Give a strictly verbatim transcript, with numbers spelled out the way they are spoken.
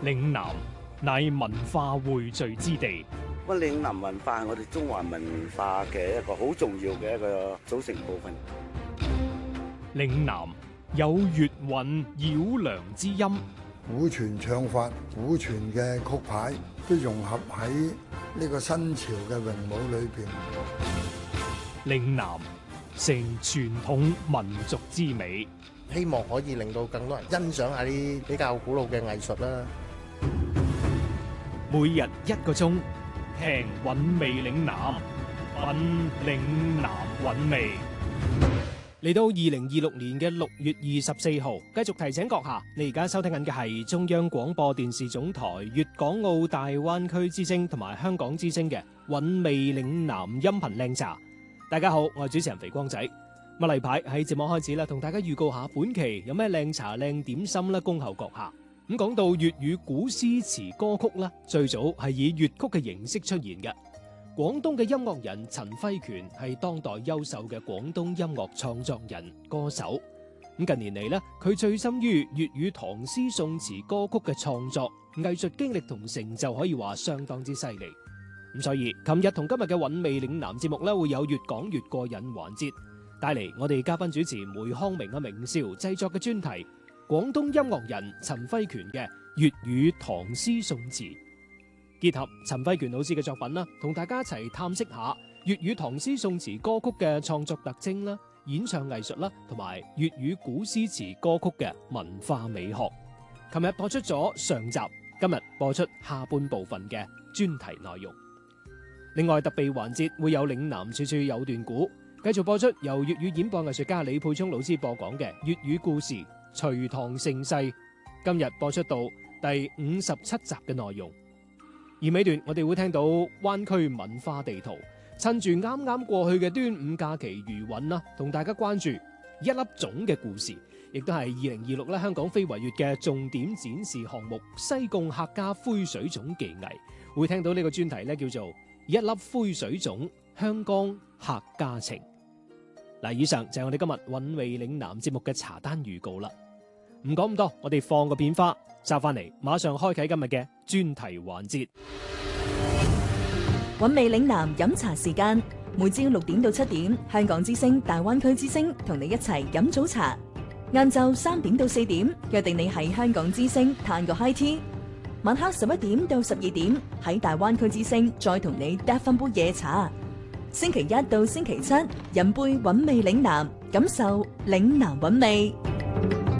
嶺南乃文化匯聚之地。 咁嶺南文化係我哋中華文化嘅一個好重要嘅一個組成部分。 嶺南有粵韻繞梁之音， 古傳唱法、古傳嘅曲牌都融合喺呢個新潮嘅詠舞裏邊。 嶺南成傳統民族之美， 希望可以令到更多人欣賞下啲比較古老嘅藝術啦。 每日一個鐘，聽韻味嶺南，品嶺南韻味。 嚟到二零二六年嘅六月二十四號，繼續提醒閣下，你而家收聽緊嘅係中央廣播電視總台粵港澳大灣區之聲同埋香港之聲嘅韻味嶺南音頻靚茶。大家好，我係主持人肥光仔。咁例牌喺節目開始啦，同大家預告下本期有咩靚茶靚點心啦，恭候閣下。咁講到粵語古詩詞歌曲啦，最早係以粵曲嘅形式出現嘅。廣東嘅音樂人陳輝權係當代優秀嘅廣東音樂創作人、歌手。咁近年嚟咧，佢醉心於粵語唐詩宋詞歌曲嘅創作，藝術經歷同成就可以話相當之犀利。咁所以，琴日同今日嘅韻味嶺南節目咧，會有越講越過癮環節，帶嚟我哋嘉賓主持梅康明嘅名少製作嘅專題，廣東音樂人陳輝權嘅粵語唐詩宋詞。結合陳輝權老師嘅作品啦，同大家一齊探析下粵語唐詩宋詞歌曲嘅創作特徵啦、演唱藝術啦，同埋粵語古詩詞歌曲嘅文化美學。琴日播出咗上集，今日播出下半部分嘅專題內容。另外特備環節會有嶺南處處有段古，繼續播出由粵語演播藝術家李沛聰老師播講嘅粵語故事《隋唐盛世》，今日播出到第五十七集嘅內容。而尾段我哋會聽到灣區文化地圖，趁住啱啱過去嘅端午假期餘韻啦，同大家關注一粒粽嘅故事，亦都係二零二六咧香港非遺粵嘅重點展示項目西貢客家灰水粽技藝，會聽到呢個專題咧叫做一粒灰水粽，香江客家情。嗱，以上就係我哋今日韻味嶺南節目嘅茶單預告啦。唔講咁多，我哋放個片花，揸翻嚟，馬上開啟今日嘅專題環節。 韻味嶺南飲茶時間，每朝六點到七點，香港之聲、大灣區之聲同你一齊飲早茶。晏晝三點到四點，約定你喺香港之聲嘆個 high tea。晚黑十一點到十二點，喺大灣區之聲再同你嗒翻杯夜茶。星期一到星期七，飲杯韻味嶺南，感受嶺南韻味。